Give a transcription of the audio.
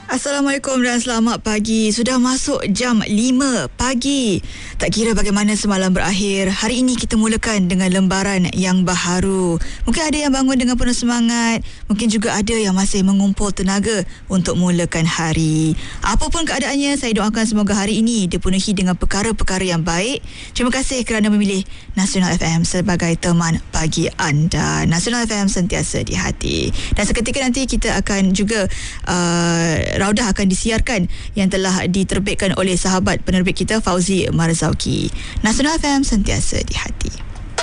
Assalamualaikum dan selamat pagi. Sudah masuk jam 5 pagi. Tak kira bagaimana semalam berakhir, hari ini kita mulakan dengan lembaran yang baharu. Mungkin ada yang bangun dengan penuh semangat, mungkin juga ada yang masih mengumpul tenaga untuk mulakan hari. Apapun keadaannya, saya doakan semoga hari ini dipenuhi dengan perkara-perkara yang baik. Terima kasih kerana memilih Nasional FM sebagai teman pagi anda. Nasional FM sentiasa di hati. Dan seketika nanti kita akan juga Raudah akan disiarkan yang telah diterbitkan oleh sahabat penerbit kita Fauzi Marzauki. Nasional FM sentiasa di hati.